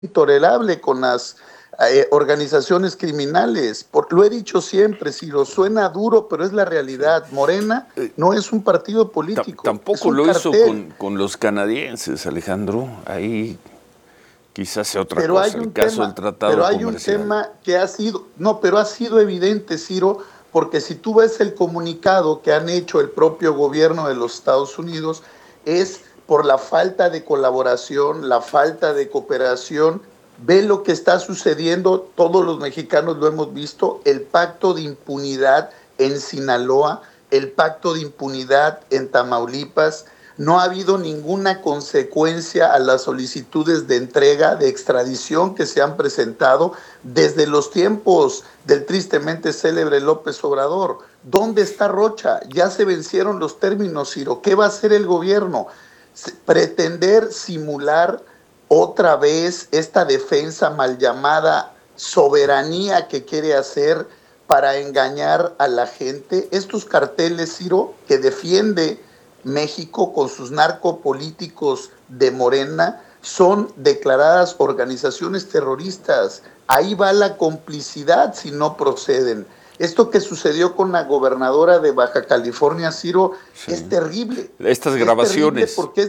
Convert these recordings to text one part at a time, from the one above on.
intolerable con las organizaciones criminales. Lo he dicho siempre, si lo suena duro, pero es la realidad. Sí. Morena no es un partido político, Tampoco es un lo hizo cartel. con los canadienses, Alejandro. Ahí quizás sea otra Pero cosa, hay el un caso del tema, pero tratado hay un comercial. tema que ha sido, no, pero ha sido evidente, Ciro, porque si tú ves el comunicado que han hecho el propio gobierno de los Estados Unidos, es por la falta de colaboración, la falta de cooperación. Ve lo que está sucediendo, todos los mexicanos lo hemos visto, el pacto de impunidad en Sinaloa, el pacto de impunidad en Tamaulipas. No ha habido ninguna consecuencia a las solicitudes de entrega, de extradición que se han presentado desde los tiempos del tristemente célebre López Obrador. ¿Dónde está Rocha? Ya se vencieron los términos, Ciro. ¿Qué va a hacer el gobierno? Pretender simular otra vez esta defensa mal llamada soberanía que quiere hacer para engañar a la gente. Estos carteles, Ciro, que defiende México con sus narcopolíticos de Morena, son declaradas organizaciones terroristas. Ahí va la complicidad si no proceden. Esto que sucedió con la gobernadora de Baja California, Ciro, Sí. es terrible. Estas Es terrible grabaciones. porque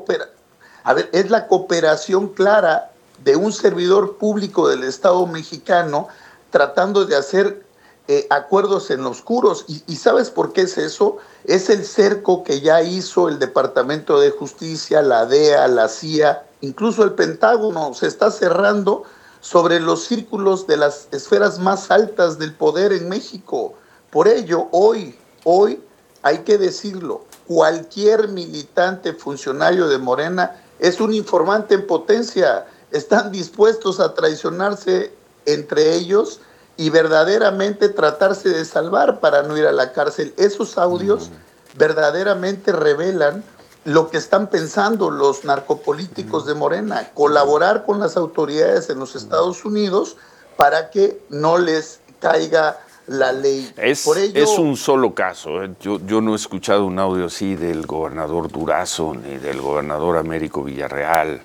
es la cooperación clara de un servidor público del Estado mexicano tratando de hacer acuerdos en oscuros. ¿Y sabes por qué es eso? Es el cerco que ya hizo el Departamento de Justicia, la DEA, la CIA, incluso el Pentágono se está cerrando sobre los círculos de las esferas más altas del poder en México. Por ello, hoy hay que decirlo, cualquier militante funcionario de Morena es un informante en potencia. Están dispuestos a traicionarse entre ellos y verdaderamente tratarse de salvar para no ir a la cárcel. Esos audios verdaderamente revelan lo que están pensando los narcopolíticos de Morena, colaborar con las autoridades en los Estados Unidos para que no les caiga la ley. Por Es ello, un solo caso. Yo no he escuchado un audio así del gobernador Durazo ni del gobernador Américo Villarreal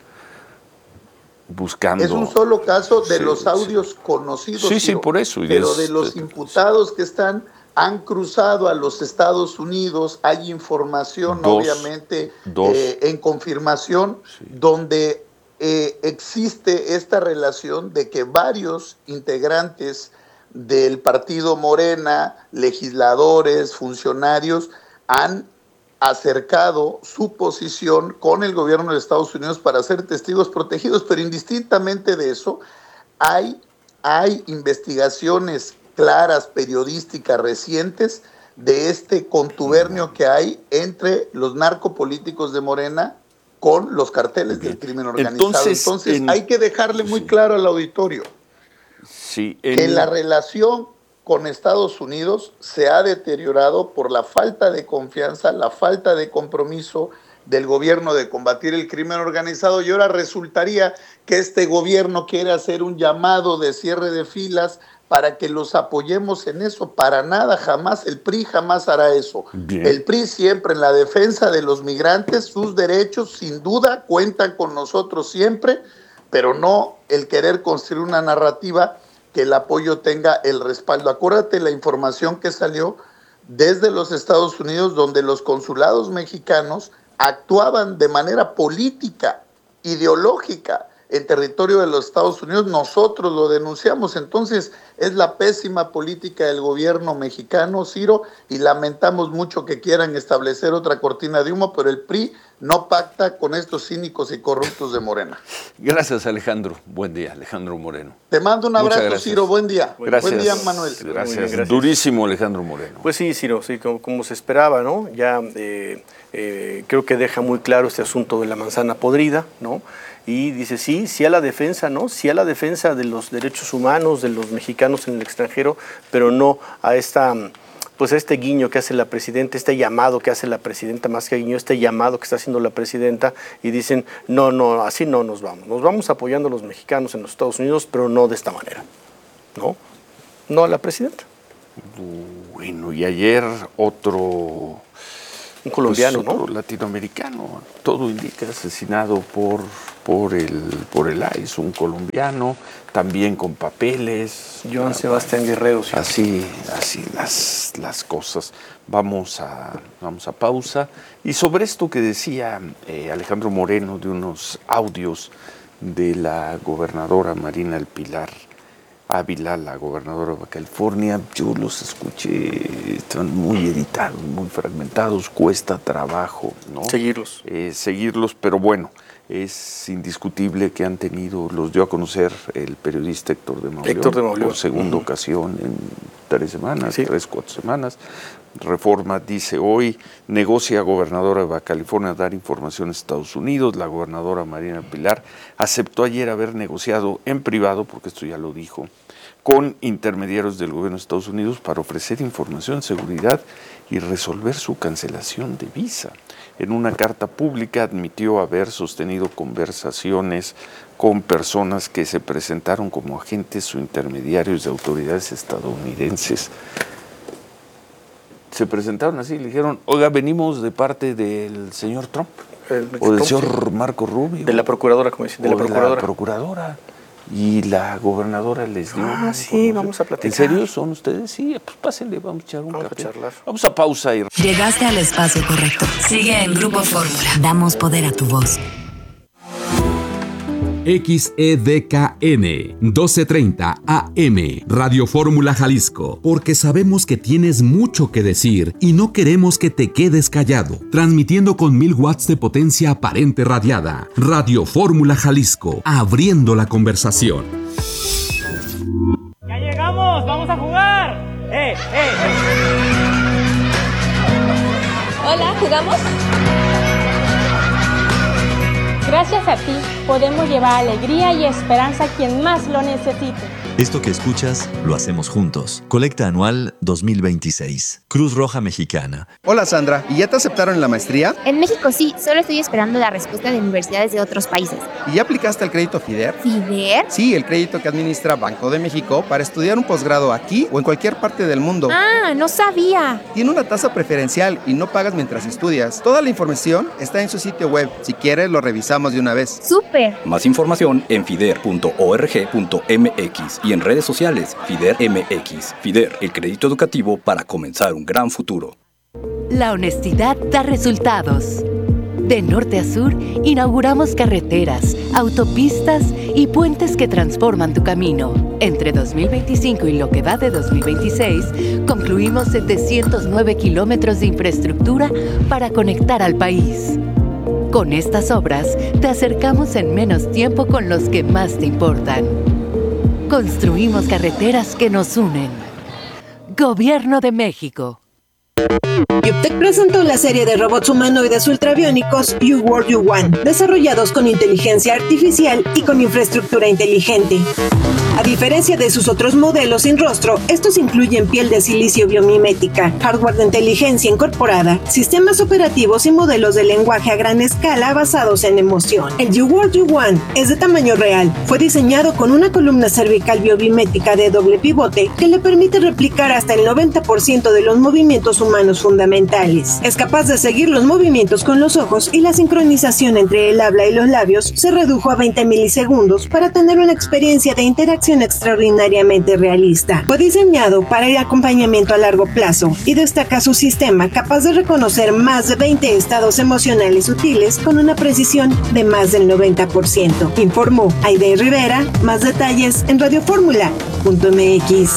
es un buscando. solo caso de Sí, los sí. audios conocidos, Sí, Ciro, por eso. pero de los imputados que han cruzado a los Estados Unidos, hay información, Dos. obviamente, Dos. en confirmación, Sí. donde existe esta relación de que varios integrantes del partido Morena, legisladores, funcionarios, han acercado su posición con el gobierno de Estados Unidos para ser testigos protegidos, pero indistintamente de eso, hay, hay investigaciones claras, periodísticas, recientes, de este contubernio que hay entre los narcopolíticos de Morena con los carteles Bien. del crimen organizado. Entonces, Entonces, hay que dejarle muy sí, claro al auditorio sí, que la relación con Estados Unidos se ha deteriorado por la falta de confianza, la falta de compromiso del gobierno de combatir el crimen organizado, y ahora resultaría que este gobierno quiere hacer un llamado de cierre de filas para que los apoyemos en eso. Para nada, jamás, el PRI jamás hará eso. bien. El PRI siempre en la defensa de los migrantes, sus derechos, sin duda, cuentan con nosotros siempre, pero no el querer construir una narrativa que el apoyo tenga el respaldo. Acuérdate la información que salió desde los Estados Unidos, donde los consulados mexicanos actuaban de manera política, ideológica, en territorio de los Estados Unidos. Nosotros lo denunciamos. Entonces, es la pésima política del gobierno mexicano, Ciro, y lamentamos mucho que quieran establecer otra cortina de humo, pero el PRI no pacta con estos cínicos y corruptos de Morena. Gracias, Alejandro. Buen día, Alejandro Moreno. Te mando un abrazo, Ciro. Buen día. Gracias. Buen día, Manuel. Gracias. Bien, gracias. Durísimo, Alejandro Moreno. Pues sí, Ciro, sí, como se esperaba, ¿no? Ya creo que deja muy claro este asunto de la manzana podrida, ¿no? Y dice, sí a la defensa, ¿no? Sí a la defensa de los derechos humanos de los mexicanos en el extranjero, pero no a pues a este guiño que hace la presidenta, este llamado que hace la presidenta, más que guiño, este llamado que está haciendo la presidenta, y dicen, no, así no nos vamos apoyando a los mexicanos en los Estados Unidos, pero no de esta manera, no a la presidenta. Bueno, y ayer otro Un colombiano, pues otro latinoamericano, todo indica asesinado por el ICE, un colombiano, también con papeles. Joan Sebastián Guerrero. Sí. Así las cosas. Vamos a pausa. Y sobre esto que decía Alejandro Moreno de unos audios de la gobernadora Marina del Pilar Ávila, la gobernadora de California, yo los escuché, están muy editados, muy fragmentados, cuesta trabajo, ¿no? Seguirlos, pero bueno, es indiscutible que han tenido, los dio a conocer el periodista Héctor de Mauleón por segunda ocasión en 4 semanas. Reforma dice hoy, negocia gobernadora de Baja California dar información a Estados Unidos. La gobernadora Marina Pilar aceptó ayer haber negociado en privado, porque esto ya lo dijo, con intermediarios del gobierno de Estados Unidos para ofrecer información de seguridad y resolver su cancelación de visa. En una carta pública admitió haber sostenido conversaciones con personas que se presentaron como agentes o intermediarios de autoridades estadounidenses. Se presentaron así, le dijeron, oiga, venimos de parte del señor Trump, o del señor Marco Rubio. De la procuradora, como dicen, de la procuradora. Y la gobernadora les dio... sí, vamos a platicar. ¿En serio son ustedes? Sí, pues pásenle, vamos a echar un café. A charlar. Vamos a pausa y... Llegaste al espacio correcto. Sigue en Grupo Fórmula. Damos poder a tu voz. XEDKN 1230 AM Radio Fórmula Jalisco, porque sabemos que tienes mucho que decir y no queremos que te quedes callado. Transmitiendo con 1000 watts de potencia aparente radiada. Radio Fórmula Jalisco, abriendo la conversación. ¡Ya llegamos! ¡Vamos a jugar! Hola, ¿jugamos? Gracias a ti, podemos llevar alegría y esperanza a quien más lo necesite. Esto que escuchas, lo hacemos juntos. Colecta Anual 2026. Cruz Roja Mexicana. Hola Sandra, ¿y ya te aceptaron en la maestría? En México sí, solo estoy esperando la respuesta de universidades de otros países. ¿Y ya aplicaste al crédito FIDER? ¿FIDER? Sí, el crédito que administra Banco de México para estudiar un posgrado aquí o en cualquier parte del mundo. ¡Ah, no sabía! Tiene una tasa preferencial y no pagas mientras estudias. Toda la información está en su sitio web. Si quieres, lo revisamos de una vez. ¡Súper! Más información en fider.org.mx y en redes sociales, FIDER MX. FIDER, el crédito educativo para comenzar un gran futuro. La honestidad da resultados. De norte a sur, inauguramos carreteras, autopistas y puentes que transforman tu camino. Entre 2025 y lo que va de 2026, concluimos 709 kilómetros de infraestructura para conectar al país. Con estas obras, te acercamos en menos tiempo con los que más te importan. Construimos carreteras que nos unen. Gobierno de México. Yuptec presentó la serie de robots humanoides ultrabiónicos You World You Want, desarrollados con inteligencia artificial y con infraestructura inteligente. A diferencia de sus otros modelos sin rostro, estos incluyen piel de silicio biomimética, hardware de inteligencia incorporada, sistemas operativos y modelos de lenguaje a gran escala basados en emoción. El You World You Want es de tamaño real. Fue diseñado con una columna cervical biomimética de doble pivote que le permite replicar hasta el 90% de los movimientos humanos fundamentales. Es capaz de seguir los movimientos con los ojos y la sincronización entre el habla y los labios se redujo a 20 milisegundos para tener una experiencia de interacción extraordinariamente realista. Fue diseñado para el acompañamiento a largo plazo y destaca su sistema capaz de reconocer más de 20 estados emocionales sutiles con una precisión de más del 90%. Informó Aide Rivera. Más detalles en radioformula.mx.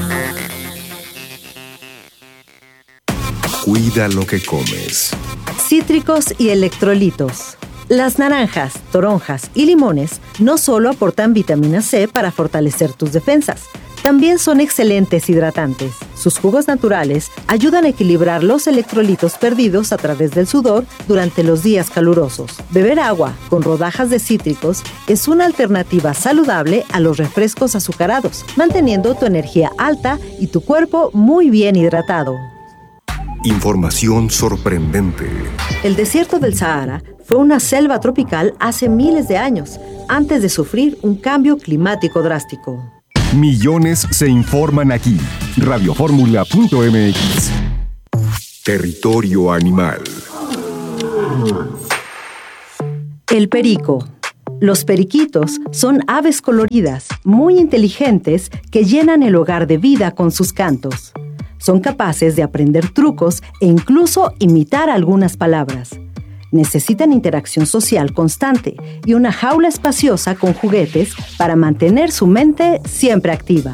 Cuida lo que comes. Cítricos y electrolitos. Las naranjas, toronjas y limones no solo aportan vitamina C para fortalecer tus defensas, también son excelentes hidratantes. Sus jugos naturales ayudan a equilibrar los electrolitos perdidos a través del sudor durante los días calurosos. Beber agua con rodajas de cítricos es una alternativa saludable a los refrescos azucarados, manteniendo tu energía alta y tu cuerpo muy bien hidratado. Información sorprendente. El desierto del Sahara fue una selva tropical hace miles de años, antes de sufrir un cambio climático drástico. Millones se informan aquí. Radioformula.mx. Territorio Animal. El perico. Los periquitos son aves coloridas, muy inteligentes, que llenan el hogar de vida con sus cantos. Son capaces de aprender trucos e incluso imitar algunas palabras. Necesitan interacción social constante y una jaula espaciosa con juguetes para mantener su mente siempre activa.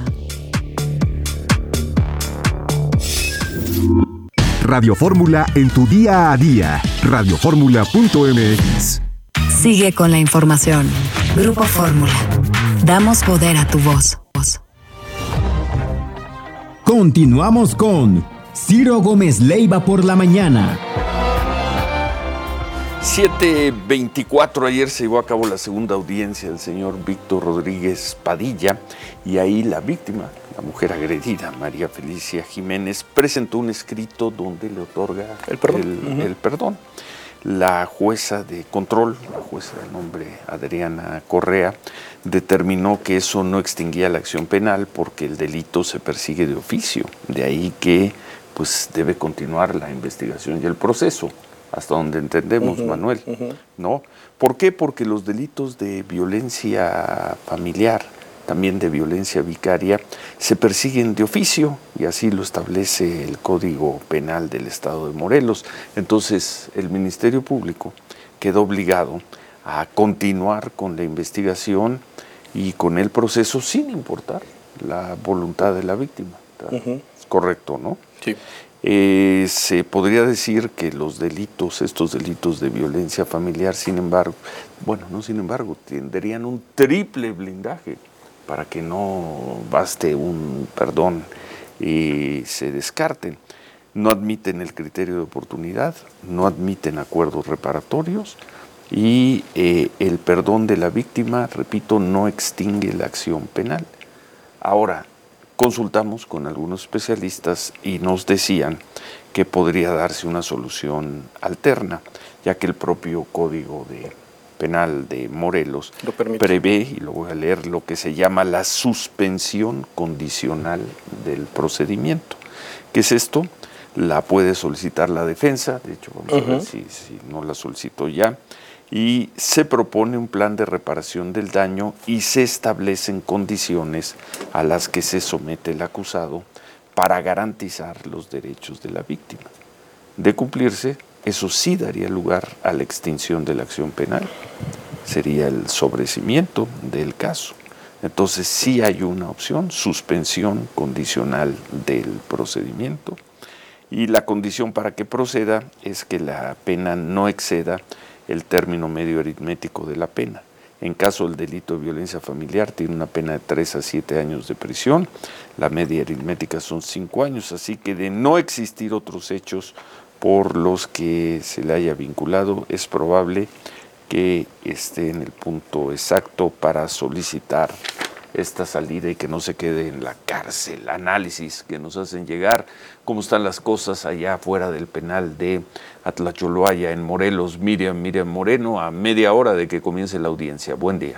Radio Fórmula en tu día a día. Radioformula.mx. Sigue con la información. Grupo Fórmula. Damos poder a tu voz. Continuamos con Ciro Gómez Leiva por la mañana. 7:24, ayer se llevó a cabo la segunda audiencia del señor Víctor Rodríguez Padilla y ahí la víctima, la mujer agredida, María Felicia Jiménez, presentó un escrito donde le otorga el perdón. La jueza de control, la jueza de nombre Adriana Correa, determinó que eso no extinguía la acción penal porque el delito se persigue de oficio. De ahí que pues debe continuar la investigación y el proceso, hasta donde entendemos, Manuel, ¿no? ¿Por qué? Porque los delitos de violencia familiar, también de violencia vicaria, se persiguen de oficio y así lo establece el Código Penal del Estado de Morelos. Entonces, el Ministerio Público quedó obligado a continuar con la investigación y con el proceso sin importar la voluntad de la víctima. Es correcto, ¿no? Sí. Se podría decir que los delitos, estos delitos de violencia familiar, sin embargo, tendrían un triple blindaje para que no baste un perdón y se descarten. No admiten el criterio de oportunidad, no admiten acuerdos reparatorios y el perdón de la víctima, repito, no extingue la acción penal. Ahora, consultamos con algunos especialistas y nos decían que podría darse una solución alterna, ya que el propio Código Penal de Morelos prevé, y lo voy a leer, lo que se llama la suspensión condicional del procedimiento. ¿Qué es esto? La puede solicitar la defensa, de hecho vamos a ver si no la solicitó ya, y se propone un plan de reparación del daño y se establecen condiciones a las que se somete el acusado para garantizar los derechos de la víctima. De cumplirse, eso sí daría lugar a la extinción de la acción penal, sería el sobreseimiento del caso. Entonces sí hay una opción, suspensión condicional del procedimiento, y la condición para que proceda es que la pena no exceda el término medio aritmético de la pena. En caso del delito de violencia familiar tiene una pena de 3 a 7 años de prisión, la media aritmética son 5 años, así que de no existir otros hechos por los que se le haya vinculado, es probable que esté en el punto exacto para solicitar esta salida y que no se quede en la cárcel. Análisis que nos hacen llegar, cómo están las cosas allá afuera del penal de Atlacholoaya, en Morelos. Miriam Moreno, a media hora de que comience la audiencia. Buen día.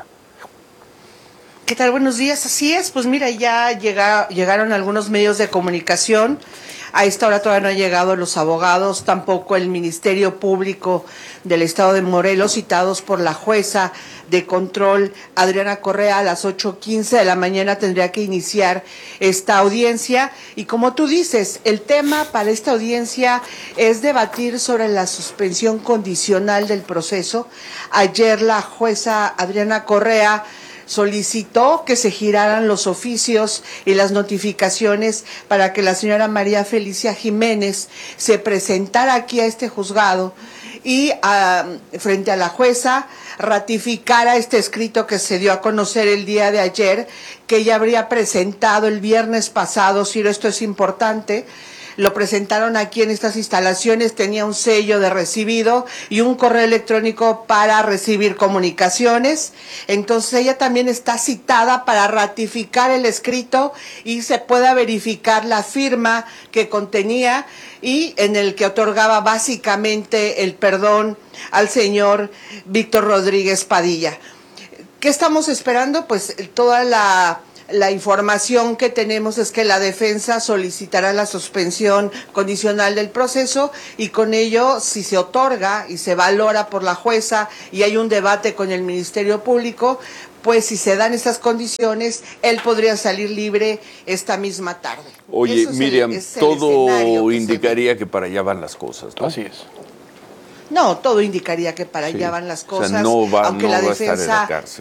¿Qué tal? Buenos días. Así es, pues mira, ya llegaron algunos medios de comunicación. A esta hora todavía no han llegado los abogados, tampoco el Ministerio Público del Estado de Morelos, citados por la jueza de control Adriana Correa. A las 8:15 de la mañana tendría que iniciar esta audiencia. Y como tú dices, el tema para esta audiencia es debatir sobre la suspensión condicional del proceso. Ayer la jueza Adriana Correa solicitó que se giraran los oficios y las notificaciones para que la señora María Felicia Jiménez se presentara aquí a este juzgado y frente a la jueza ratificara este escrito que se dio a conocer el día de ayer, que ella habría presentado el viernes pasado. Ciro, esto es importante. Lo presentaron aquí en estas instalaciones, tenía un sello de recibido y un correo electrónico para recibir comunicaciones. Entonces ella también está citada para ratificar el escrito y se pueda verificar la firma que contenía y en el que otorgaba básicamente el perdón al señor Víctor Rodríguez Padilla. ¿Qué estamos esperando? Pues toda la La información que tenemos es que la defensa solicitará la suspensión condicional del proceso y con ello, si se otorga y se valora por la jueza y hay un debate con el Ministerio Público, pues si se dan esas condiciones, él podría salir libre esta misma tarde. Oye, Eso es Miriam, el todo indicaría que para allá van las cosas, ¿no? Así es. No, todo indicaría que para allá van las cosas, o sea, no va, aunque no la va defensa... a estar en la cárcel.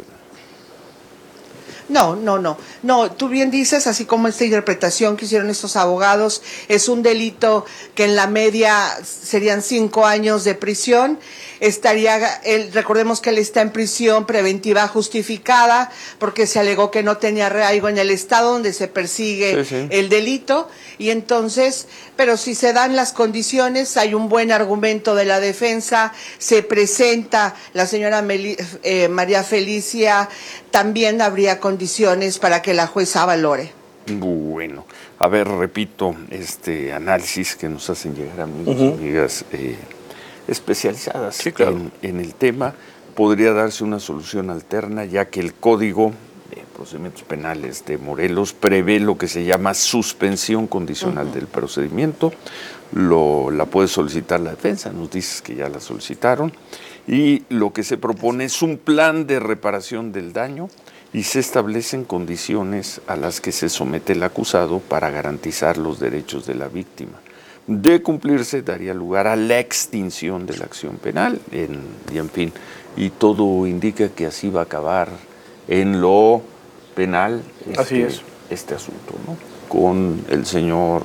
No, tú bien dices, así como esta interpretación que hicieron estos abogados, es un delito que en la media serían 5 años de prisión. Recordemos que él está en prisión preventiva justificada porque se alegó que no tenía arraigo en el estado donde se persigue el delito, y entonces, pero si se dan las condiciones, hay un buen argumento de la defensa, se presenta la señora María Felicia, también habría condiciones para que la jueza valore. Bueno, a ver, repito, este análisis que nos hacen llegar amigos, amigas especializadas en el tema, podría darse una solución alterna, ya que el Código de Procedimientos Penales de Morelos prevé lo que se llama suspensión condicional del procedimiento. La puede solicitar la defensa, nos dices que ya la solicitaron, y lo que se propone es un plan de reparación del daño y se establecen condiciones a las que se somete el acusado para garantizar los derechos de la víctima. De cumplirse, daría lugar a la extinción de la acción penal, y en fin, y todo indica que así va a acabar en lo penal este asunto, ¿no? Con el señor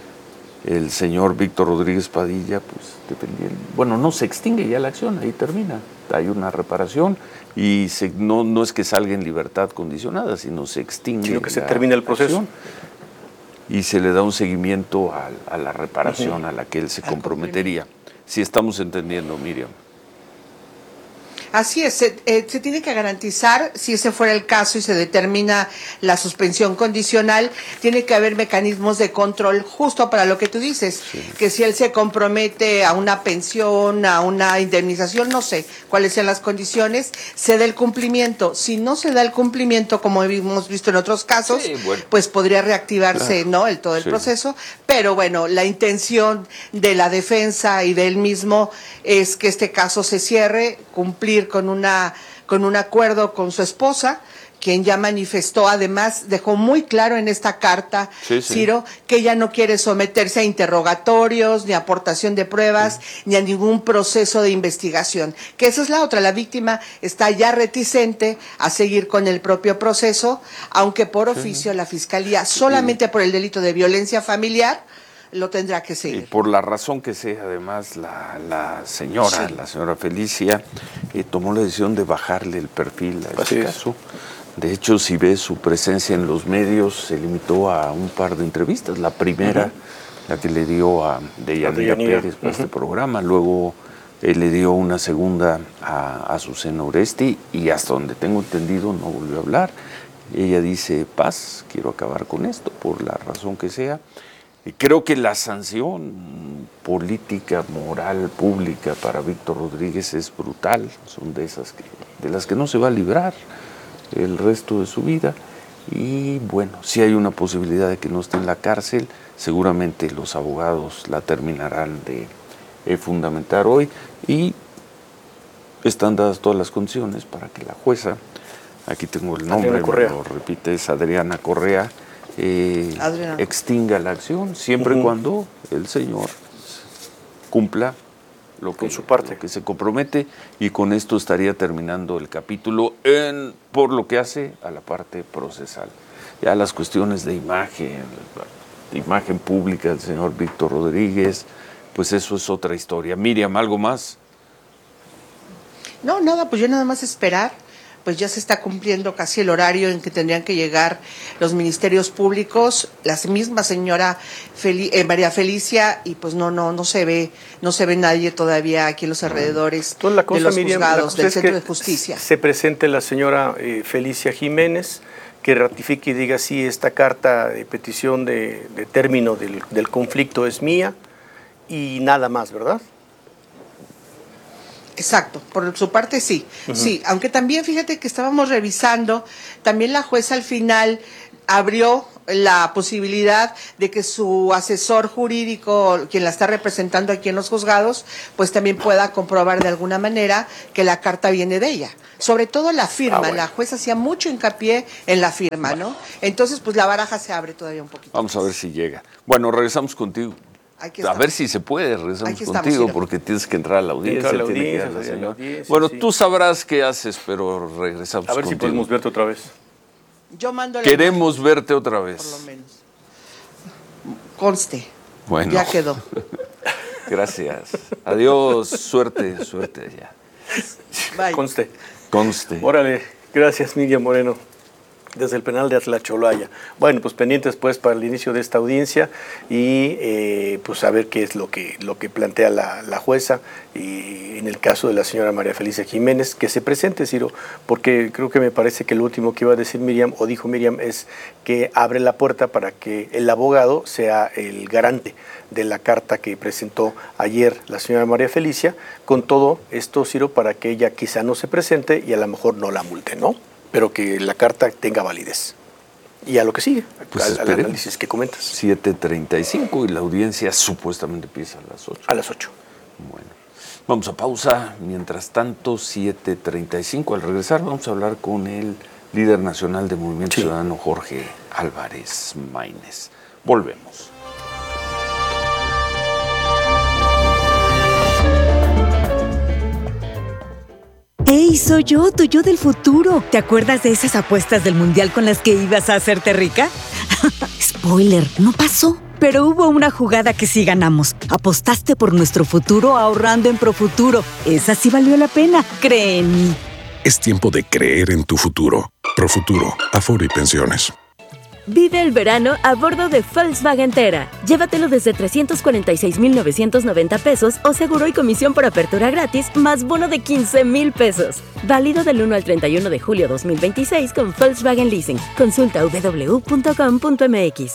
Víctor Rodríguez Padilla, pues dependiendo, bueno, no se extingue ya la acción, ahí termina, hay una reparación y no es que salga en libertad condicionada, sino se extingue, sino que se termina el proceso y se le da un seguimiento a la reparación a la que él se comprometería. Si estamos entendiendo, Miriam. Así es, se tiene que garantizar, si ese fuera el caso y se determina la suspensión condicional, tiene que haber mecanismos de control justo para lo que tú dices, que si él se compromete a una pensión, a una indemnización, no sé cuáles sean las condiciones, se da el cumplimiento. Si no se da el cumplimiento, como hemos visto en otros casos, pues podría reactivarse todo el proceso, pero bueno, la intención de la defensa y de él mismo es que este caso se cierre, cumplir con un acuerdo con su esposa, quien ya manifestó, además dejó muy claro en esta carta, Ciro, que ella no quiere someterse a interrogatorios, ni a aportación de pruebas, ni a ningún proceso de investigación. Que esa es la otra, la víctima está ya reticente a seguir con el propio proceso, aunque por oficio la Fiscalía, solamente por el delito de violencia familiar, lo tendrá que seguir. Y por la razón que sea, además, la señora Felicia, tomó la decisión de bajarle el perfil a este caso. De hecho, si ves su presencia en los medios, se limitó a un par de entrevistas. La primera, la que le dio a Deyanira Pérez para este programa, luego le dio una segunda a Azucena Oresti, y hasta donde tengo entendido no volvió a hablar. Ella dice, paz, quiero acabar con esto, por la razón que sea. Y creo que la sanción política, moral, pública para Víctor Rodríguez es brutal. Son de las que no se va a librar el resto de su vida. Y bueno, si hay una posibilidad de que no esté en la cárcel, seguramente los abogados la terminarán de fundamentar hoy, y están dadas todas las condiciones para que la jueza, aquí tengo el nombre, me lo repite, es Adriana Correa, extinga la acción, siempre y cuando el señor cumpla con su parte, lo que se compromete, y con esto estaría terminando el capítulo por lo que hace a la parte procesal. Ya las cuestiones de imagen pública del señor Víctor Rodríguez, pues eso es otra historia. Miriam, ¿algo más? No, nada, pues yo nada más esperar. Pues ya se está cumpliendo casi el horario en que tendrían que llegar los ministerios públicos, la misma señora María Felicia, y pues no se ve nadie todavía aquí en los alrededores de los juzgados del Centro de Justicia. Se presente la señora Felicia Jiménez, que ratifique y diga sí, esta carta de petición de término del conflicto es mía, y nada más, ¿verdad? Exacto, por su parte sí, sí, aunque también fíjate que estábamos revisando, también la jueza al final abrió la posibilidad de que su asesor jurídico, quien la está representando aquí en los juzgados, pues también pueda comprobar de alguna manera que la carta viene de ella. Sobre todo la firma, bueno. La jueza hacía mucho hincapié en la firma, bueno. ¿no? Entonces, pues la baraja se abre todavía un poquito. Vamos a ver si llega. Bueno, regresamos contigo. A ver si se puede, regresamos contigo, porque tienes que entrar a la audiencia. Bueno, sí. Tú sabrás qué haces, pero regresamos contigo. A ver si podemos verte otra vez. Yo mando Queremos verte otra vez. Por lo menos. Conste. Bueno. Ya quedó. Gracias. Adiós. Suerte allá. Bye. Conste. Órale. Gracias, Miriam Moreno, desde el penal de Atlacholaya. Bueno, pues pendientes pues para el inicio de esta audiencia y pues a ver qué es lo que plantea la jueza y en el caso de la señora María Felicia Jiménez, que se presente, Ciro, porque creo que me parece que lo último que iba a decir Miriam, o dijo Miriam, es que abre la puerta para que el abogado sea el garante de la carta que presentó ayer la señora María Felicia, con todo esto, Ciro, para que ella quizá no se presente y a lo mejor no la multe, ¿no? Pero que la carta tenga validez. Y a lo que sigue, pues al análisis que comentas. 7:35 y la audiencia supuestamente empieza a las 8. A las 8. Bueno, vamos a pausa. Mientras tanto, 7:35. Al regresar vamos a hablar con el líder nacional de Movimiento Ciudadano, Jorge Álvarez Maínez. Volvemos. ¡Ey, soy yo, tu yo del futuro! ¿Te acuerdas de esas apuestas del Mundial con las que ibas a hacerte rica? Spoiler, no pasó. Pero hubo una jugada que sí ganamos. Apostaste por nuestro futuro ahorrando en Profuturo. Esa sí valió la pena, cree en mí. Es tiempo de creer en tu futuro. Profuturo, Afore y Pensiones. Vive el verano a bordo de Volkswagen Tera. Llévatelo desde 346,990 pesos o seguro y comisión por apertura gratis, más bono de 15,000 pesos. Válido del 1 al 31 de julio 2026 con Volkswagen Leasing. Consulta www.com.mx.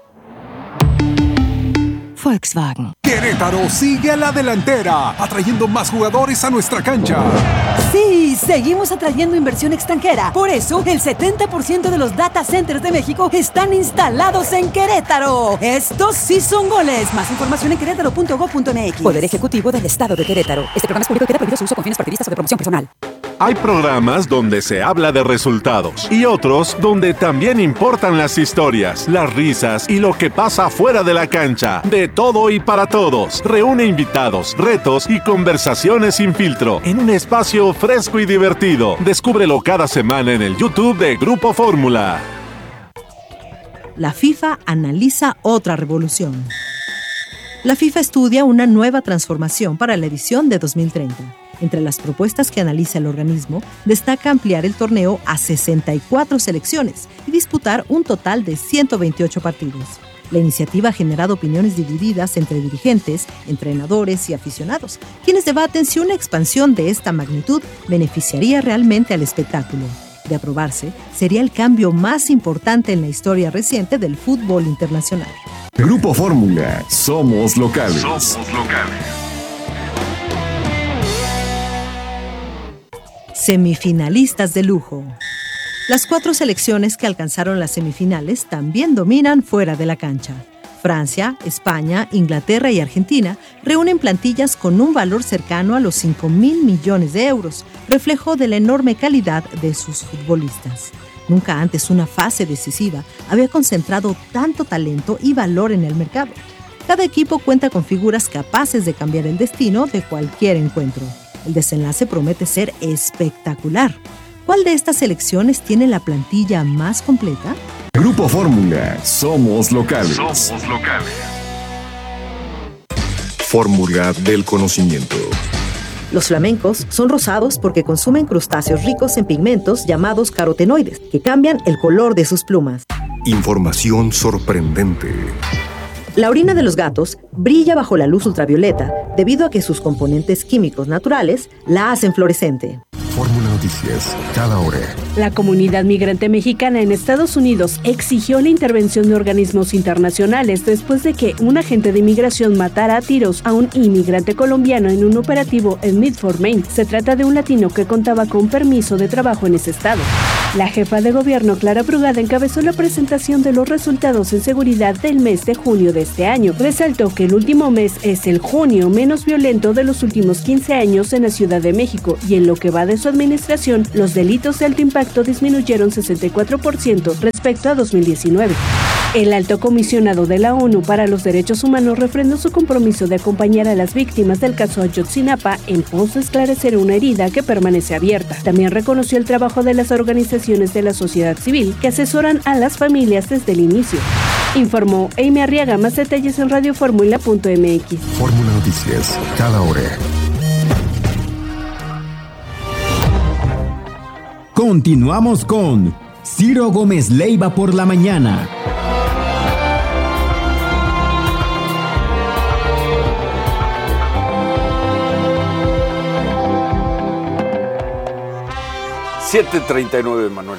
Volkswagen. Querétaro sigue a la delantera, atrayendo más jugadores a nuestra cancha. Sí, seguimos atrayendo inversión extranjera. Por eso, el 70% de los data centers de México están instalados en Querétaro. Estos sí son goles. Más información en querétaro.gov.mx. Poder Ejecutivo del Estado de Querétaro. Este programa es público y queda prohibido su uso con fines partidistas o de promoción personal. Hay programas donde se habla de resultados y otros donde también importan las historias, las risas y lo que pasa fuera de la cancha. De todo y para todos. Reúne invitados, retos y conversaciones sin filtro en un espacio fresco y divertido. Descúbrelo cada semana en el YouTube de Grupo Fórmula. La FIFA analiza otra revolución. La FIFA estudia una nueva transformación para la edición de 2030. Entre las propuestas que analiza el organismo, destaca ampliar el torneo a 64 selecciones y disputar un total de 128 partidos. La iniciativa ha generado opiniones divididas entre dirigentes, entrenadores y aficionados, quienes debaten si una expansión de esta magnitud beneficiaría realmente al espectáculo. De aprobarse, sería el cambio más importante en la historia reciente del fútbol internacional. Grupo Fórmula, somos locales. Semifinalistas de lujo. Las 4 selecciones que alcanzaron las semifinales también dominan fuera de la cancha. Francia, España, Inglaterra y Argentina reúnen plantillas con un valor cercano a los 5,000 millones de euros, reflejo de la enorme calidad de sus futbolistas. Nunca antes una fase decisiva había concentrado tanto talento y valor en el mercado. Cada equipo cuenta con figuras capaces de cambiar el destino de cualquier encuentro. El desenlace promete ser espectacular. ¿Cuál de estas selecciones tiene la plantilla más completa? Grupo Fórmula, somos locales. Fórmula del conocimiento. Los flamencos son rosados porque consumen crustáceos ricos en pigmentos llamados carotenoides, que cambian el color de sus plumas. Información sorprendente. La orina de los gatos brilla bajo la luz ultravioleta debido a que sus componentes químicos naturales la hacen fluorescente. Fórmula Noticias, cada hora. La comunidad migrante mexicana en Estados Unidos exigió la intervención de organismos internacionales después de que un agente de inmigración matara a tiros a un inmigrante colombiano en un operativo en Medford, Maine. Se trata de un latino que contaba con permiso de trabajo en ese estado. La jefa de gobierno, Clara Brugada, encabezó la presentación de los resultados en seguridad del mes de junio de este año. Resaltó que el último mes es el junio menos violento de los últimos 15 años en la Ciudad de México y en lo que va de su administración, los delitos de alto impacto disminuyeron 64% respecto a 2019. El alto comisionado de la ONU para los Derechos Humanos refrendó su compromiso de acompañar a las víctimas del caso Ayotzinapa en pos de esclarecer una herida que permanece abierta. También reconoció el trabajo de las organizaciones de la sociedad civil que asesoran a las familias desde el inicio. Informó Amy Arriaga. Más detalles en radioformula.mx. Fórmula Noticias, cada hora. Continuamos con Ciro Gómez Leiva por la mañana. $7.39, Manuel.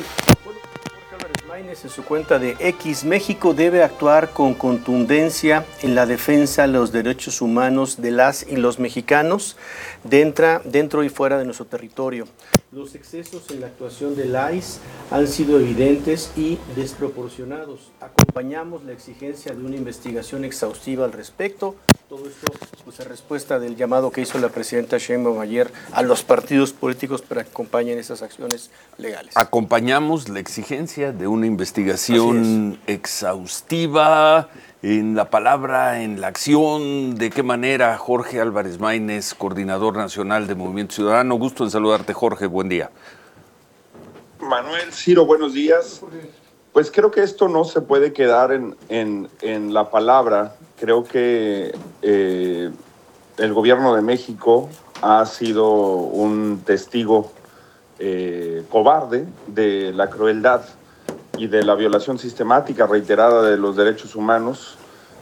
En su cuenta de X, México debe actuar con contundencia en la defensa de los derechos humanos de las y los mexicanos dentro y fuera de nuestro territorio. Los excesos en la actuación del ICE han sido evidentes y desproporcionados. Acompañamos la exigencia de una investigación exhaustiva al respecto. Todo esto pues en respuesta del llamado que hizo la presidenta Sheinbaum ayer a los partidos políticos para que acompañen esas acciones legales. Acompañamos la exigencia de una investigación exhaustiva en la palabra, en la acción. ¿De qué manera? Jorge Álvarez Maínez, coordinador nacional de Movimiento Ciudadano. Gusto en saludarte, Jorge. Buen día. Manuel, Ciro, buenos días. Pues creo que esto no se puede quedar en la palabra. Creo que el gobierno de México ha sido un testigo cobarde de la crueldad y de la violación sistemática reiterada de los derechos humanos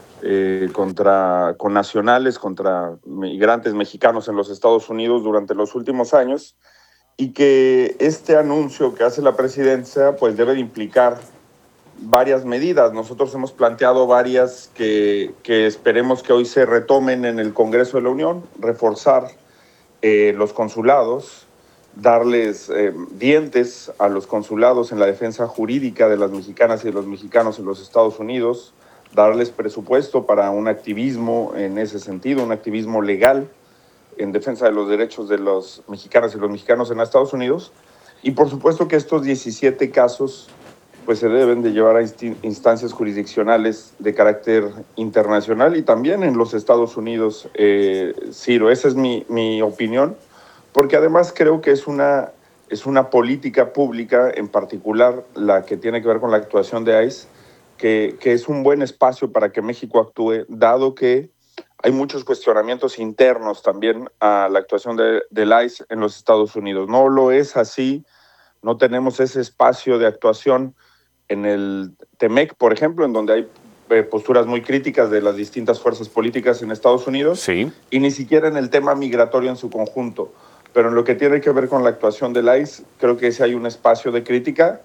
contra connacionales, contra migrantes mexicanos en los Estados Unidos durante los últimos años, y que este anuncio que hace la presidencia pues debe de implicar varias medidas. Nosotros hemos planteado varias que esperemos que hoy se retomen en el Congreso de la Unión: reforzar los consulados, darles dientes a los consulados en la defensa jurídica de las mexicanas y de los mexicanos en los Estados Unidos, darles presupuesto para un activismo en ese sentido, un activismo legal en defensa de los derechos de los mexicanas y los mexicanos en Estados Unidos. Y por supuesto que estos 17 casos pues se deben de llevar a instancias jurisdiccionales de carácter internacional y también en los Estados Unidos, Ciro. Esa es mi opinión, porque además creo que es una política pública, en particular la que tiene que ver con la actuación de ICE, que es un buen espacio para que México actúe, dado que hay muchos cuestionamientos internos también a la actuación del ICE en los Estados Unidos. No lo es así, no tenemos ese espacio de actuación en el TEMEC, por ejemplo, en donde hay posturas muy críticas de las distintas fuerzas políticas en Estados Unidos, sí, y ni siquiera en el tema migratorio en su conjunto. Pero en lo que tiene que ver con la actuación del ICE, creo que sí hay un espacio de crítica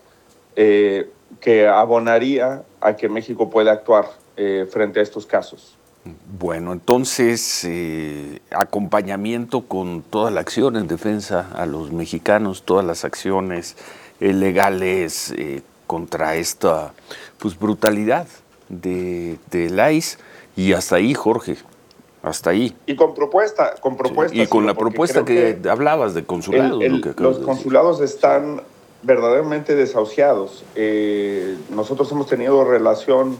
que abonaría a que México pueda actuar frente a estos casos. Bueno, entonces, acompañamiento con toda la acción en defensa a los mexicanos, todas las acciones legales contra esta pues brutalidad del ICE, y hasta ahí, Jorge, hasta ahí. Y con propuesta. Sí, y con la propuesta que hablamos de consulados. Los consulados están verdaderamente desahuciados. Nosotros hemos tenido relación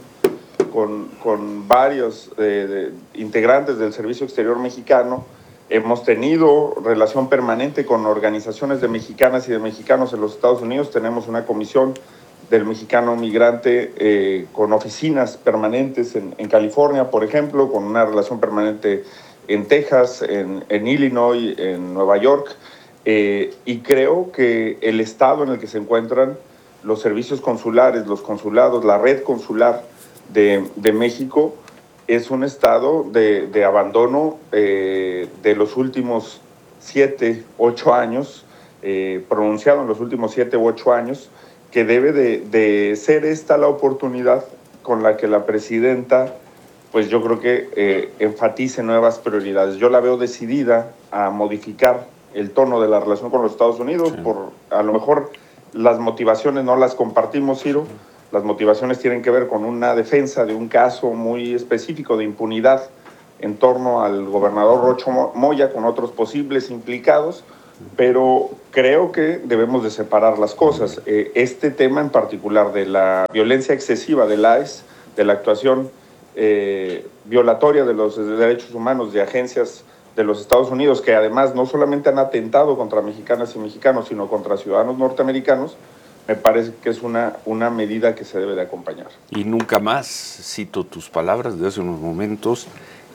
con varios integrantes del Servicio Exterior Mexicano. Hemos tenido relación permanente con organizaciones de mexicanas y de mexicanos en los Estados Unidos. Tenemos una comisión del mexicano migrante con oficinas permanentes en California, por ejemplo, con una relación permanente en Texas, en Illinois, en Nueva York. Y creo que el estado en el que se encuentran los servicios consulares, los consulados, la red consular de México es un estado de abandono de los últimos 7, 8 años, pronunciado en los últimos 7 u 8 años, que debe de ser esta la oportunidad con la que la presidenta, pues yo creo que enfatice nuevas prioridades. Yo la veo decidida a modificar el tono de la relación con los Estados Unidos. Sí. A lo mejor las motivaciones no las compartimos, Ciro. Las motivaciones tienen que ver con una defensa de un caso muy específico de impunidad en torno al gobernador Rocho Moya con otros posibles implicados, pero creo que debemos de separar las cosas. Este tema en particular de la violencia excesiva del ICE, de la actuación violatoria de los derechos humanos de agencias de los Estados Unidos, que además no solamente han atentado contra mexicanas y mexicanos, sino contra ciudadanos norteamericanos, me parece que es una medida que se debe de acompañar. Y nunca más, cito tus palabras de hace unos momentos,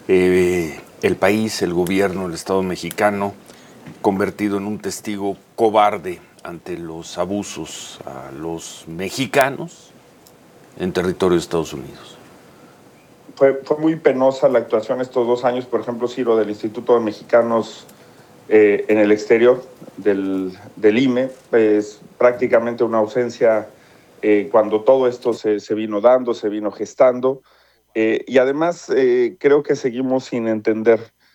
el país, el gobierno, el Estado mexicano, convertido en un testigo cobarde ante los abusos a los mexicanos en territorio de Estados Unidos. Fue muy penosa la actuación estos 2 años, por ejemplo, Ciro, del Instituto de Mexicanos en el exterior, del IME. Es prácticamente una ausencia cuando todo esto se vino dando, se vino gestando. Y además creo que seguimos sin entender,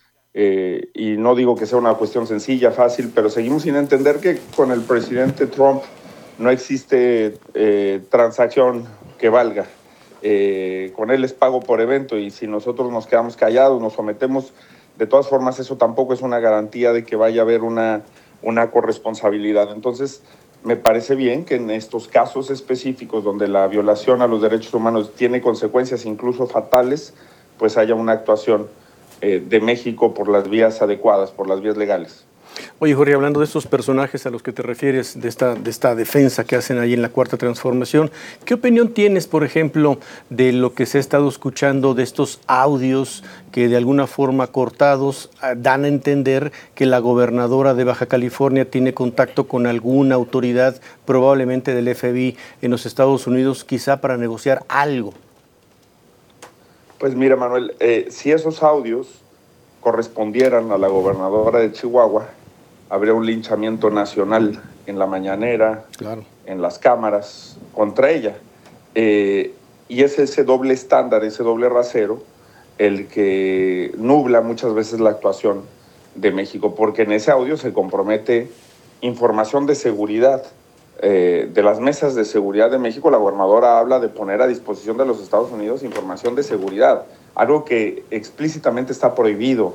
y no digo que sea una cuestión sencilla, fácil, pero seguimos sin entender que con el presidente Trump no existe transacción que valga. Con él es pago por evento, y si nosotros nos quedamos callados, nos sometemos, de todas formas eso tampoco es una garantía de que vaya a haber una corresponsabilidad. Entonces me parece bien que en estos casos específicos donde la violación a los derechos humanos tiene consecuencias incluso fatales, pues haya una actuación de México por las vías adecuadas, por las vías legales. Oye, Jorge, hablando de estos personajes a los que te refieres, de esta defensa que hacen ahí en la Cuarta Transformación, ¿qué opinión tienes, por ejemplo, de lo que se ha estado escuchando de estos audios que de alguna forma cortados dan a entender que la gobernadora de Baja California tiene contacto con alguna autoridad, probablemente del FBI en los Estados Unidos, quizá para negociar algo? Pues mira, Manuel, si esos audios correspondieran a la gobernadora de Chihuahua, habría un linchamiento nacional en la mañanera, claro, en las cámaras contra ella. Y es ese doble estándar, ese doble rasero, el que nubla muchas veces la actuación de México, porque en ese audio se compromete información de seguridad. De las mesas de seguridad de México, la gobernadora habla de poner a disposición de los Estados Unidos información de seguridad, algo que explícitamente está prohibido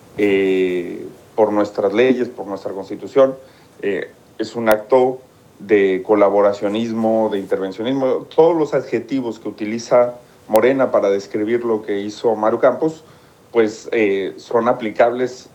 por nuestras leyes, por nuestra Constitución. Es un acto de colaboracionismo, de intervencionismo, todos los adjetivos que utiliza Morena para describir lo que hizo Maru Campos, pues son aplicables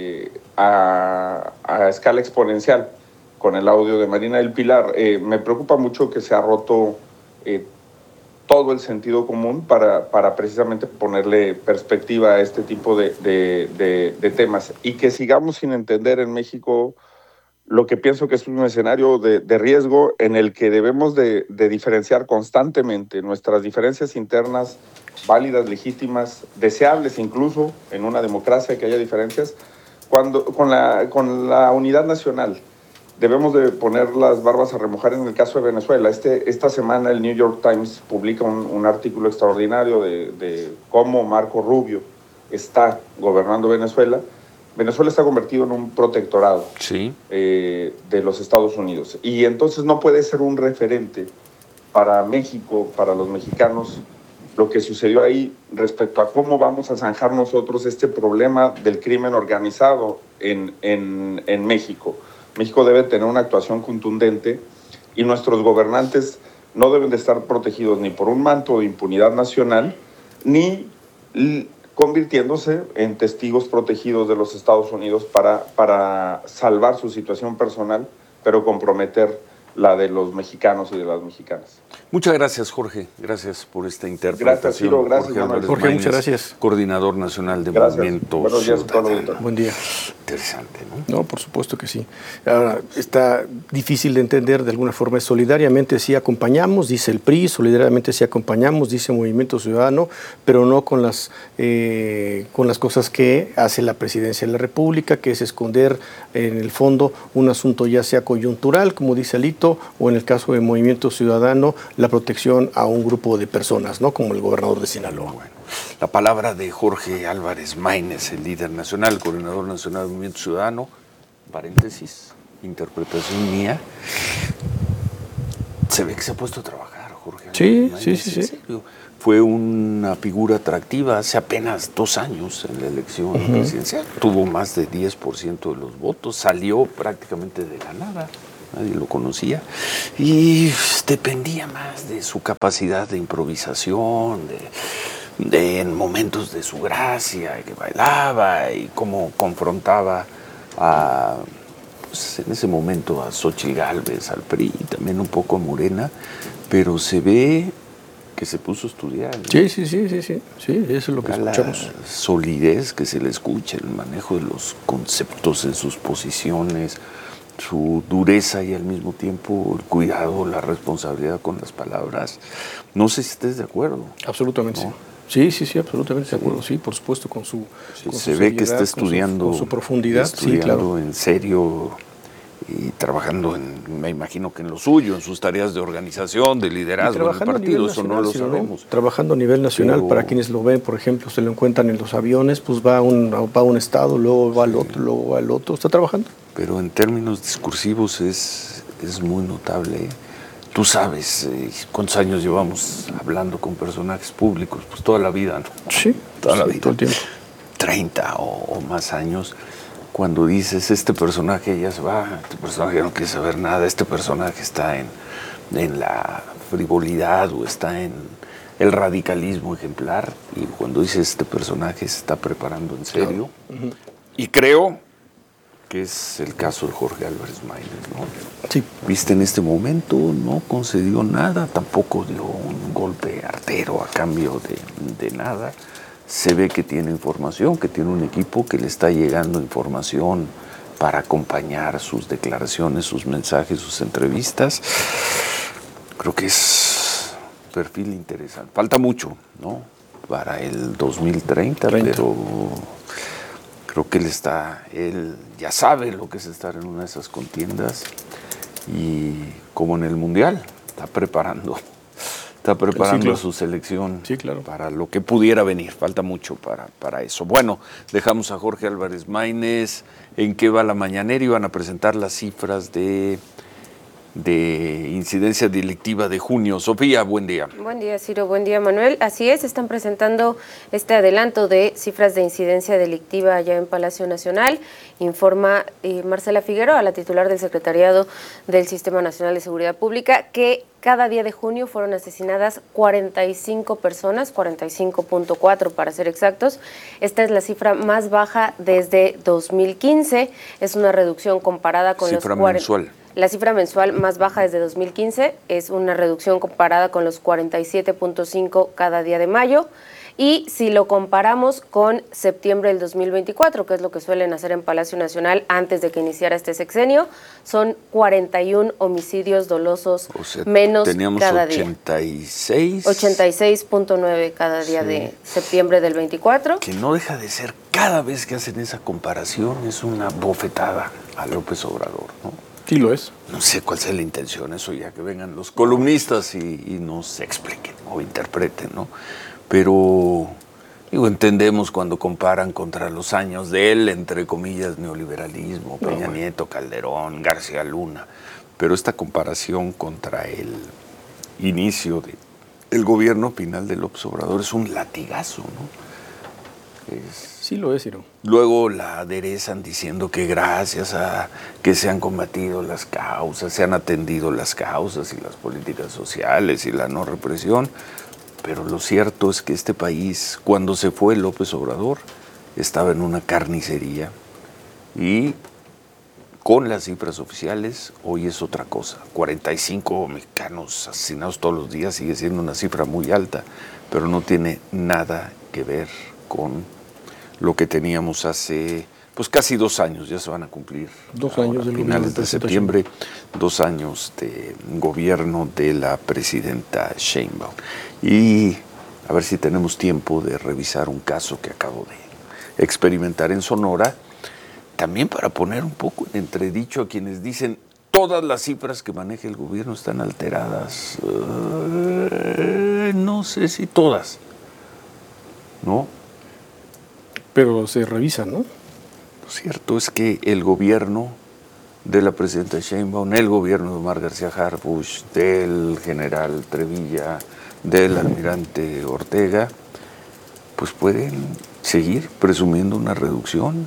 a escala exponencial con el audio de Marina del Pilar. Me preocupa mucho que se ha roto todo el sentido común para precisamente ponerle perspectiva a este tipo de temas, y que sigamos sin entender en México lo que pienso que es un escenario de riesgo en el que debemos de diferenciar constantemente nuestras diferencias internas, válidas, legítimas, deseables incluso en una democracia que haya diferencias, con la unidad nacional. Debemos de poner las barbas a remojar en el caso de Venezuela. Esta semana el New York Times publica un artículo extraordinario de cómo Marco Rubio está gobernando Venezuela. Venezuela está convertido en un protectorado, sí, de los Estados Unidos. Y entonces no puede ser un referente para México, para los mexicanos, lo que sucedió ahí respecto a cómo vamos a zanjar nosotros este problema del crimen organizado en México. México debe tener una actuación contundente, y nuestros gobernantes no deben de estar protegidos ni por un manto de impunidad nacional, ni convirtiéndose en testigos protegidos de los Estados Unidos para salvar su situación personal, pero comprometer la de los mexicanos y de las mexicanas. Muchas gracias, Jorge. Gracias por esta interpretación. Gracias, Ciro. Gracias, Jorge, muchas gracias. Coordinador Nacional de Gracias. Movimiento Buenos días a todos. Buen día. Interesante, ¿no? No, por supuesto que sí. Ahora, está difícil de entender de alguna forma. Solidariamente sí acompañamos, dice el PRI, solidariamente sí acompañamos, dice Movimiento Ciudadano, pero no con las cosas que hace la Presidencia de la República, que es esconder en el fondo un asunto ya sea coyuntural, como dice Alito, o en el caso de Movimiento Ciudadano, la protección a un grupo de personas, ¿no? Como el gobernador de Sinaloa. Bueno, la palabra de Jorge Álvarez Maínez, el líder nacional, el coordinador nacional del Movimiento Ciudadano, paréntesis, interpretación mía, se ve que se ha puesto a trabajar, Jorge Álvarez Maínez. Sí. Fue una figura atractiva hace apenas 2 años en la elección presidencial. Tuvo más de 10% de los votos, salió prácticamente de la nada. Nadie lo conocía y dependía más de su capacidad de improvisación, de en momentos de su gracia, que bailaba y cómo confrontaba pues en ese momento a Xóchitl Gálvez, al PRI, también un poco a Morena, pero se ve que se puso a estudiar, ¿no? Sí, eso es lo que escuchamos. La solidez que se le escucha, el manejo de los conceptos en sus posiciones, su dureza y al mismo tiempo el cuidado, la responsabilidad con las palabras. No sé si estés de acuerdo. Absolutamente, ¿no? Sí, absolutamente de acuerdo. Sí, por supuesto, con su se ve que está estudiando, con su profundidad, estudiando en serio y trabajando me imagino que en lo suyo, en sus tareas de organización, de liderazgo en el partido, eso no lo sabemos. Trabajando a nivel nacional, para quienes lo ven, por ejemplo, se lo encuentran en los aviones, pues va a un estado, luego va al otro, luego va al otro, está trabajando. Pero en términos discursivos es muy notable, ¿eh? Tú sabes cuántos años llevamos hablando con personajes públicos, pues toda la vida, ¿no? Sí, toda la vida. Todo el tiempo. 30 o más años. Cuando dices, este personaje ya se va, este personaje no quiere saber nada, este personaje está en la frivolidad o está en el radicalismo ejemplar, y cuando dices, este personaje se está preparando en serio, y creo que es el caso de Jorge Álvarez Maínez, ¿no? Sí. Viste, en este momento no concedió nada, tampoco dio un golpe artero a cambio de nada. Se ve que tiene información, que tiene un equipo que le está llegando información para acompañar sus declaraciones, sus mensajes, sus entrevistas. Creo que es un perfil interesante. Falta mucho, ¿no? Para el 2030, pero creo que él ya sabe lo que es estar en una de esas contiendas y como en el Mundial, está preparando a su selección para lo que pudiera venir. Falta mucho para eso. Bueno, dejamos a Jorge Álvarez Maínez. ¿En qué va la mañanera? Iban a presentar las cifras de incidencia delictiva de junio. Sofía, buen día. Buen día, Ciro. Buen día, Manuel. Así es, están presentando este adelanto de cifras de incidencia delictiva allá en Palacio Nacional. Informa Marcela Figueroa, la titular del Secretariado del Sistema Nacional de Seguridad Pública, que cada día de junio fueron asesinadas 45 personas, 45.4 para ser exactos. Esta es la cifra más baja desde 2015. Es una reducción comparada con cifra mensual. La cifra mensual más baja desde 2015 es una reducción comparada con los 47.5 cada día de mayo. Y si lo comparamos con septiembre del 2024, que es lo que suelen hacer en Palacio Nacional antes de que iniciara este sexenio, son 41 homicidios dolosos menos cada día. Teníamos 86.9 cada día de septiembre del 24. Que no deja de ser, cada vez que hacen esa comparación, es una bofetada a López Obrador, ¿no? Sí lo es. No sé cuál sea la intención, eso ya que vengan los columnistas y nos expliquen o interpreten, ¿no? Pero entendemos cuando comparan contra los años de él, entre comillas, neoliberalismo, Peña Nieto, Calderón, García Luna, pero esta comparación contra el inicio del gobierno final de López Obrador es un latigazo, ¿no? Sí lo es, Ciro. Luego la aderezan diciendo que gracias a que se han combatido las causas, se han atendido las causas y las políticas sociales y la no represión. Pero lo cierto es que este país, cuando se fue López Obrador, estaba en una carnicería y con las cifras oficiales hoy es otra cosa. 45 mexicanos asesinados todos los días sigue siendo una cifra muy alta, pero no tiene nada que ver con lo que teníamos hace pues casi 2 años, ya se van a cumplir. 2 años del finales de septiembre, 2 años de gobierno de la presidenta Sheinbaum. Y a ver si tenemos tiempo de revisar un caso que acabo de experimentar en Sonora, también para poner un poco en entredicho a quienes dicen todas las cifras que maneja el gobierno están alteradas. No sé si todas, ¿no? Pero se revisan, ¿no? Lo cierto es que el gobierno de la presidenta Sheinbaum, el gobierno de Omar García Harfuch, del general Trevilla, del almirante Ortega, pues pueden seguir presumiendo una reducción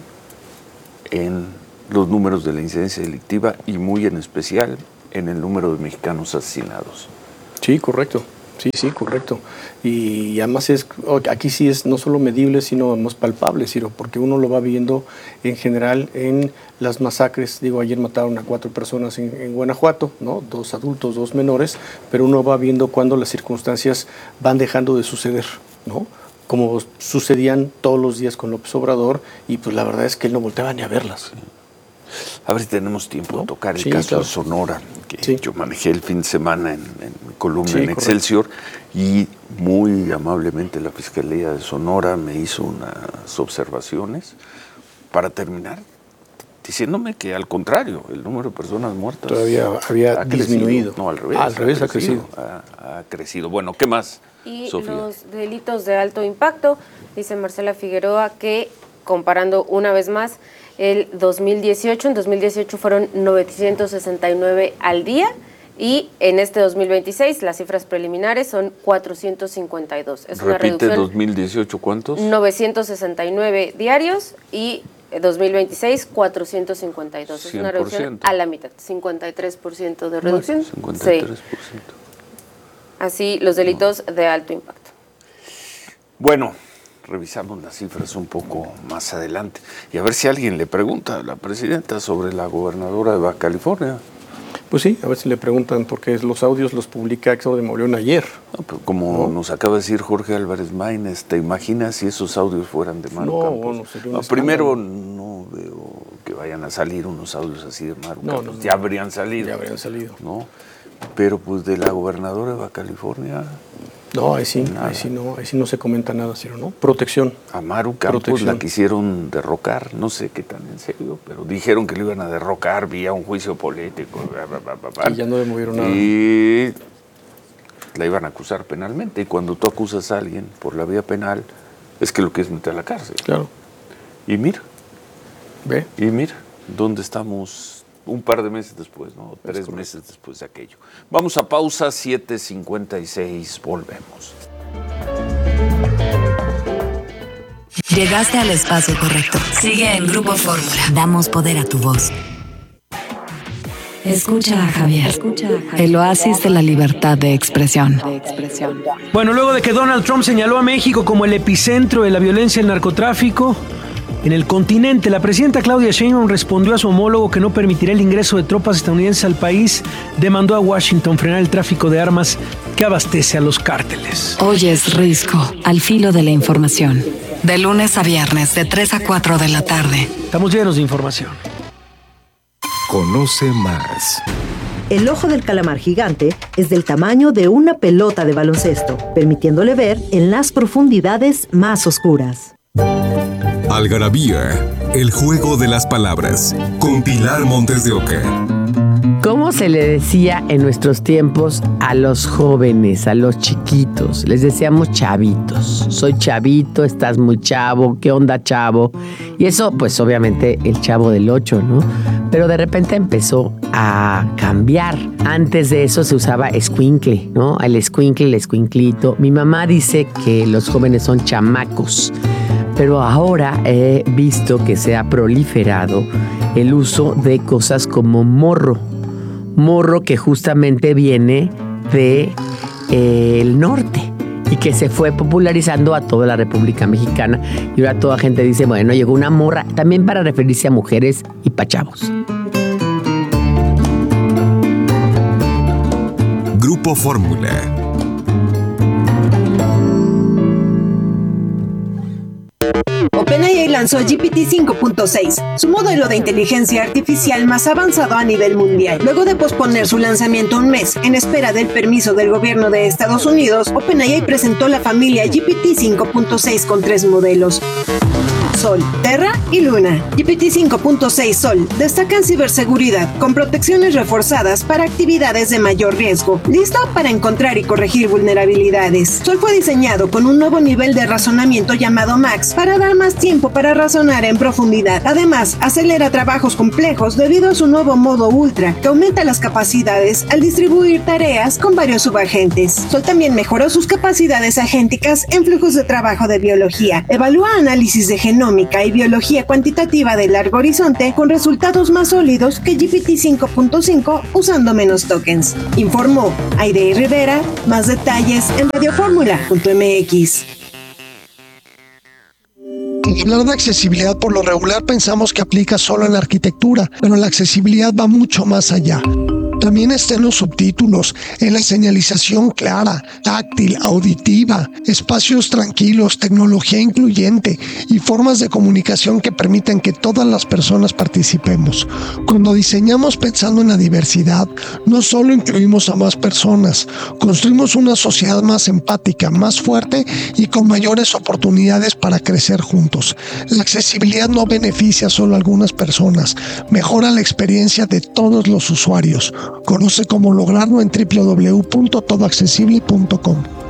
en los números de la incidencia delictiva y muy en especial en el número de mexicanos asesinados. Sí, correcto. Sí, correcto. Y además aquí sí es no solo medible, sino más palpable, Ciro, porque uno lo va viendo en general en las masacres. Digo, ayer mataron a 4 personas en Guanajuato, ¿no? 2 adultos, 2 menores, pero uno va viendo cuando las circunstancias van dejando de suceder, ¿no? Como sucedían todos los días con López Obrador, y pues la verdad es que él no volteaba ni a verlas. A ver si tenemos tiempo de tocar el caso de Sonora, que yo manejé el fin de semana en mi columna en Excelsior, y muy amablemente la Fiscalía de Sonora me hizo unas observaciones para terminar diciéndome que al contrario, el número de personas muertas todavía había disminuido. No, al revés. Al revés, ha crecido. Ha crecido. Bueno, ¿qué más, Sofía? Los delitos de alto impacto, dice Marcela Figueroa, que comparando una vez más el 2018, en 2018 fueron 969 al día, y en este 2026 las cifras preliminares son 452. Es una reducción. 2018, ¿cuántos? 969 diarios, y 2026 452. Es 100%. Una reducción a la mitad, 53% de reducción. 53%. Sí. Así los delitos de alto impacto. Bueno, revisamos las cifras un poco más adelante y a ver si alguien le pregunta a la presidenta sobre la gobernadora de Baja California. Pues sí, a ver si le preguntan, porque los audios los publica Éxodo de Mauleón ayer. No, pero como nos acaba de decir Jorge Álvarez Maínez, ¿te imaginas si esos audios fueran de Maru Campos? No, sería un primero, no veo que vayan a salir unos audios así de Maru Campos. No. Ya habrían salido. Ya habrían salido. ¿No? Pero pues de la gobernadora de Baja California... No, ahí sí no se comenta nada, Ciro, ¿no? Protección. A Maru Campos la quisieron derrocar, no sé qué tan en serio, pero dijeron que lo iban a derrocar vía un juicio político. Y ya no le movieron nada. Y la iban a acusar penalmente. Y cuando tú acusas a alguien por la vía penal, es que lo quieres meter a la cárcel. Claro. Y mira. ¿Ve? Y mira, ¿dónde estamos? Un par de meses después, ¿no? 3 meses después de aquello. Vamos a pausa, 7:56, volvemos. Llegaste al espacio correcto. Sigue en Grupo Fórmula. Damos poder a tu voz. Escucha a Javier. El oasis de la libertad de expresión. Bueno, luego de que Donald Trump señaló a México como el epicentro de la violencia y el narcotráfico en el continente, la presidenta Claudia Sheinbaum respondió a su homólogo que no permitirá el ingreso de tropas estadounidenses al país. Demandó a Washington frenar el tráfico de armas que abastece a los cárteles. Hoy es Risco, al filo de la información. De lunes a viernes, de 3 a 4 de la tarde. Estamos llenos de información. Conoce más. El ojo del calamar gigante es del tamaño de una pelota de baloncesto, permitiéndole ver en las profundidades más oscuras. Algarabía, el juego de las palabras, con Pilar Montes de Oca. ¿Cómo se le decía en nuestros tiempos a los jóvenes, a los chiquitos? Les decíamos chavitos. Soy chavito, estás muy chavo, ¿qué onda, chavo? Y eso, pues obviamente el Chavo del 8, ¿no? Pero de repente empezó a cambiar. Antes de eso se usaba escuincle, ¿no? El escuincle, el escuinclito. Mi mamá dice que los jóvenes son chamacos. Pero ahora he visto que se ha proliferado el uso de cosas como morro. Morro que justamente viene de el norte y que se fue popularizando a toda la República Mexicana. Y ahora toda gente dice, bueno, llegó una morra, también para referirse a mujeres y pa' chavos. Grupo Fórmula. OpenAI lanzó GPT 5.6, su modelo de inteligencia artificial más avanzado a nivel mundial. Luego de posponer su lanzamiento un mes en espera del permiso del gobierno de Estados Unidos, OpenAI presentó la familia GPT 5.6 con 3 modelos: Sol, Terra y Luna. GPT 5.6 Sol destaca en ciberseguridad con protecciones reforzadas para actividades de mayor riesgo, listo para encontrar y corregir vulnerabilidades. Sol fue diseñado con un nuevo nivel de razonamiento llamado Max para dar más tiempo para razonar en profundidad. Además, acelera trabajos complejos debido a su nuevo modo Ultra, que aumenta las capacidades al distribuir tareas con varios subagentes. Sol también mejoró sus capacidades agénticas en flujos de trabajo de biología. Evalúa análisis de genoma y biología cuantitativa de largo horizonte con resultados más sólidos que GPT 5.5 usando menos tokens. Informó Aide Rivera. Más detalles en radioformula.mx. Hablar de accesibilidad por lo regular pensamos que aplica solo en la arquitectura, pero la accesibilidad va mucho más allá. También está en los subtítulos, en la señalización clara, táctil, auditiva, espacios tranquilos, tecnología incluyente y formas de comunicación que permiten que todas las personas participemos. Cuando diseñamos pensando en la diversidad, no solo incluimos a más personas, construimos una sociedad más empática, más fuerte y con mayores oportunidades para crecer juntos. La accesibilidad no beneficia solo a algunas personas, mejora la experiencia de todos los usuarios. Conoce cómo lograrlo en www.todoaccesible.com.